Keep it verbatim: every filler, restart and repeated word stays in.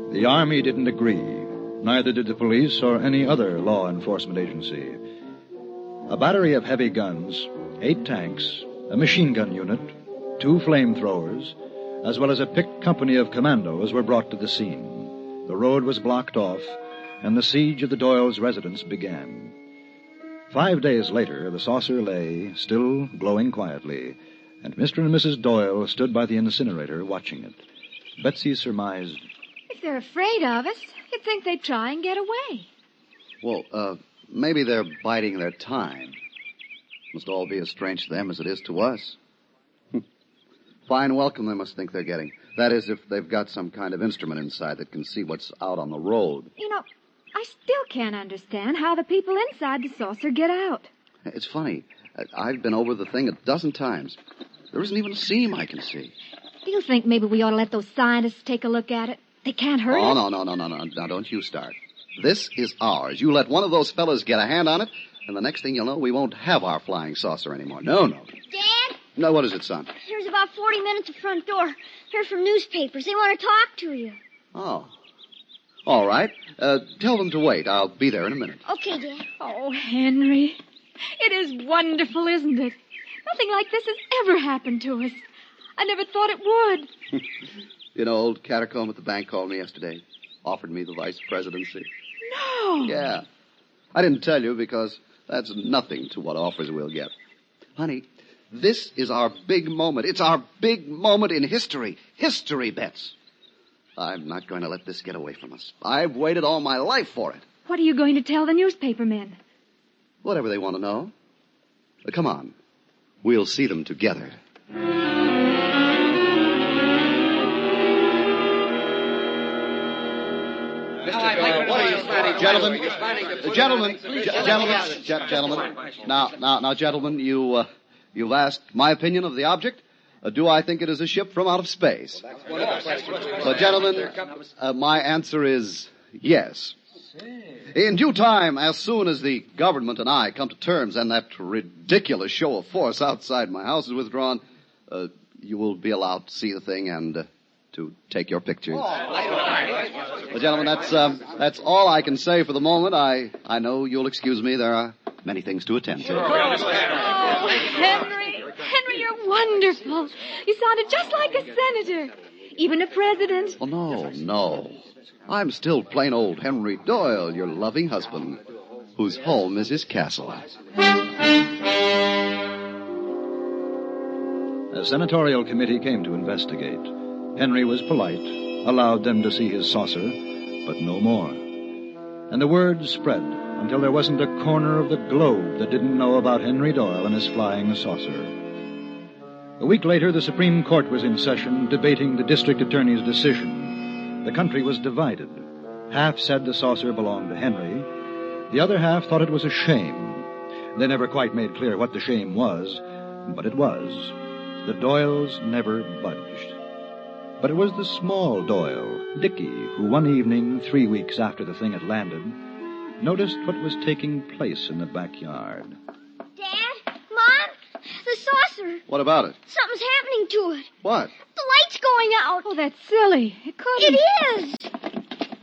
The Army didn't agree. Neither did the police or any other law enforcement agency. A battery of heavy guns, eight tanks, a machine gun unit, two flamethrowers, as well as a picked company of commandos were brought to the scene. The road was blocked off, and the siege of the Doyles' residence began. Five days later, the saucer lay, still glowing quietly, and Mister and Missus Doyle stood by the incinerator watching it. Betsy surmised, "If they're afraid of us, you'd think they'd try and get away." Well, uh, maybe they're biding their time. Must all be as strange to them as it is to us. Fine welcome they must think they're getting. That is, if they've got some kind of instrument inside that can see what's out on the road. You know, I still can't understand how the people inside the saucer get out. It's funny. I've been over the thing a dozen times. There isn't even a seam I can see. Do you think maybe we ought to let those scientists take a look at it? They can't hurt oh, us. Oh, no, no, no, no, no. Now, don't you start. This is ours. You let one of those fellas get a hand on it, and the next thing you'll know, we won't have our flying saucer anymore. No, no. Dad? No, what is it, son? Here's about forty minutes at the front door. Heard from newspapers. They want to talk to you. Oh. All right. Uh, tell them to wait. I'll be there in a minute. Okay, Dad. Oh, Henry. It is wonderful, isn't it? Nothing like this has ever happened to us. I never thought it would. You know, old Catacomb at the bank called me yesterday. Offered me the vice presidency. No. Yeah. I didn't tell you because that's nothing to what offers we'll get. Honey, this is our big moment. It's our big moment in history. History, Bets. I'm not going to let this get away from us. I've waited all my life for it. What are you going to tell the newspaper men? Whatever they want to know. Uh, come on. We'll see them together. Gentlemen, gentlemen, gentlemen, gentlemen. Now, now, now, gentlemen, you, uh, you've asked my opinion of the object. Uh, do I think it is a ship from out of space? So, gentlemen, uh, my answer is yes. In due time, as soon as the government and I come to terms and that ridiculous show of force outside my house is withdrawn, uh, you will be allowed to see the thing and uh, to take your pictures. Well, gentlemen, that's um, that's all I can say for the moment. I, I know you'll excuse me. There are many things to attend to. Oh, Henry. Henry, you're wonderful. You sounded just like a senator. Even a president. Oh, no, no. I'm still plain old Henry Doyle, your loving husband, whose home is his castle. A senatorial committee came to investigate. Henry was polite, allowed them to see his saucer, but no more. And the word spread until there wasn't a corner of the globe that didn't know about Henry Doyle and his flying saucer. A week later, the Supreme Court was in session debating the district attorney's decision. The country was divided. Half said the saucer belonged to Henry. The other half thought it was a shame. They never quite made clear what the shame was, but it was. The Doyles never budged. But it was the small Doyle, Dickie, who one evening, three weeks after the thing had landed, noticed what was taking place in the backyard. Dad? Mom? The saucer. What about it? Something's happening to it. What? The light's going out. Oh, that's silly. It couldn't. It is.